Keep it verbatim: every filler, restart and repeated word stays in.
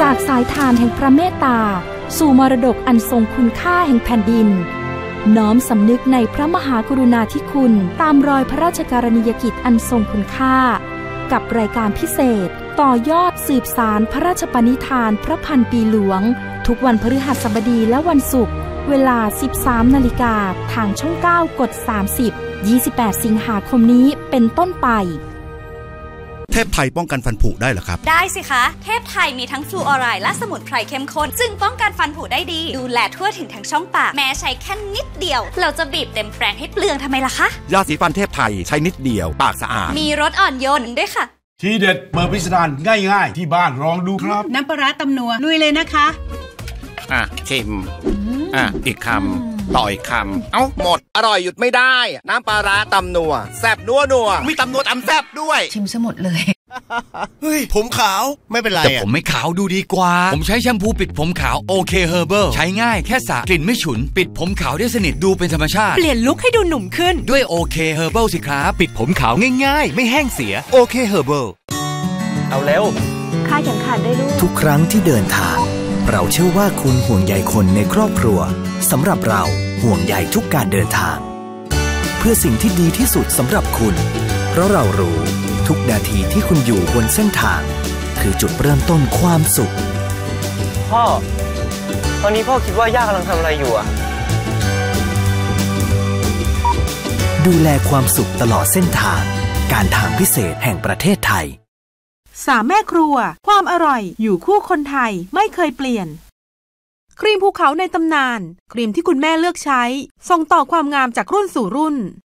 จากสายทานแห่งพระเมตตาสู่มรดกอันทรงคุณค่าแห่งแผ่นดินน้อมสำนึกในพระมหากรุณาธิคุณตามรอยพระราชกรณียกิจอันทรงคุณค่ากับรายการพิเศษต่อยอดสืบสารพระราชปณิธานพระพันปีหลวงทุกวันพฤหัสบดีและวันศุกร์เวลา สิบสามนาฬิกาทางช่องเก้ากดสามสิบ ยี่สิบแปดสิงหาคมนี้เป็นต้นไปเทพไทยป้องกันฟันผุได้เหรอครับได้สิคะเทพไทยมีทั้งฟลูออไรด์และสมุนไพรเข้มข้นซึ่งป้องกันฟันผุได้ดีดูแลทั่วถึงทั้งช่องปากแม้ใช้แค่นิดเดียวเราจะบีบเต็มแปรงให้เปลืองทำไมล่ะคะยาสีฟันเทพไทยใช้นิดเดียวปากสะอาดมีรสอ่อนโยนด้วยค่ะทีเด็ดเปิดพิสดารง่ายๆที่บ้านลองดูครับน้ำปลาร้าตำนัวลุยเลยนะคะอ่ะชิมอ่ะอีกคำต่ออีกคำเอ้าหมดอร่อยหยุดไม่ได้น้ำปลาร้าตำนัวแซ่บนัวนัวมีตำนัวตำแซ่บด้วยชิมซะหมดเลยเฮ้ยผมขาวไม่เป็นไรแต่ผมไม่ขาวดูดีกว่าผมใช้แชมพูปิดผมขาวโอเคเฮอร์เบิลใช้ง่ายแค่สระกลิ่นไม่ฉุนปิดผมขาวได้สนิทดูเป็นธรรมชาติเปลี่ยนลุคให้ดูหนุ่มขึ้นด้วยโอเคเฮอร์เบิลสิครับปิดผมขาวง่ายๆไม่แห้งเสียโอเคเฮอร์เบิลเอาเร็วค่าเข็มขัดด้วยลูกทุกครั้งที่เดินทางเราเชื่อว่าคุณห่วงใยคนในครอบครัวสำหรับเราห่วงใยทุกการเดินทางเพื่อสิ่งที่ดีที่สุดสำหรับคุณเพราะเรารู้ทุกนาทีที่คุณอยู่บนเส้นทางคือจุดเริ่มต้นความสุขพ่อตอนนี้พ่อคิดว่าย่ากำลังทำอะไรอยู่อะดูแลความสุขตลอดเส้นทางการทางพิเศษแห่งประเทศไทยสามแม่ครัวความอร่อยอยู่คู่คนไทยไม่เคยเปลี่ยนครีมภูเขาในตำนานครีมที่คุณแม่เลือกใช้ส่งต่อความงามจากรุ่นสู่รุ่น